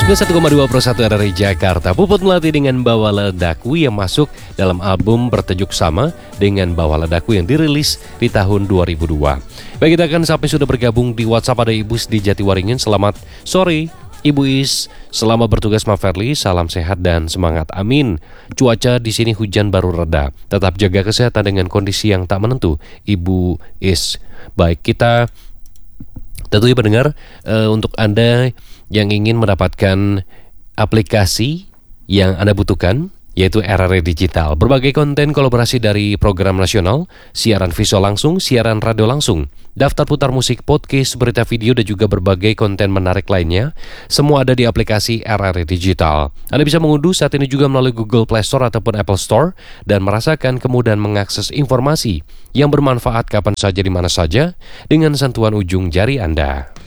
101,2 RRI Jakarta. Puput Melati dengan Bawa Ledaku yang masuk dalam album bertajuk sama dengan Bawa Ledaku yang dirilis di tahun 2002. Baik, kita akan sampai sudah bergabung di WhatsApp ada Ibu Is di Jatiwaringin. Selamat sore Ibu Is, selamat bertugas Ma Ferli, salam sehat dan semangat, amin. Cuaca di sini hujan baru reda, tetap jaga kesehatan dengan kondisi yang tak menentu, Ibu Is. Baik, kita tentunya pendengar, untuk Anda yang ingin mendapatkan aplikasi yang Anda butuhkan, yaitu RRI Digital. Berbagai konten kolaborasi dari program nasional, siaran visual langsung, siaran radio langsung, daftar putar musik, podcast, berita video, dan juga berbagai konten menarik lainnya. Semua ada di aplikasi RRI Digital. Anda bisa mengunduh saat ini juga melalui Google Play Store ataupun Apple Store dan merasakan kemudahan mengakses informasi yang bermanfaat kapan saja di mana saja dengan sentuhan ujung jari Anda.